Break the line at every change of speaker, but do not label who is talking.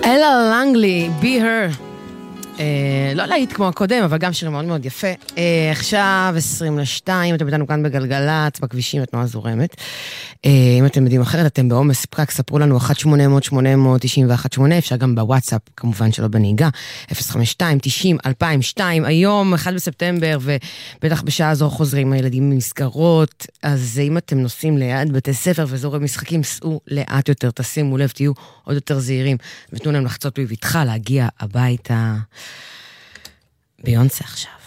אלה לנגלי, Be Her. לא להיט כמו הקודם, אבל גם שיר מאוד מאוד יפה. עכשיו 22, אתם איתנו כאן בגלגלת, בכבישים, התנועה זורמת. אם אתם יודעים אחרת, אתם בעומס פקק, ספרו לנו 1-800-891-8, אפשר גם בוואטסאפ, כמובן שלא בנהיגה, 052-90-2002, היום 1 בספטמבר, ובטח בשעה זו חוזרים הילדים ממסגרות, אז אם אתם נוסעים ליד בתי ספר ואזורי משחקים, סעו לאט יותר, תשימו לב, תהיו עוד יותר זהירים, ותנו להם לחצות בבטחה, להגיע הביתה. ביונסה עכשיו.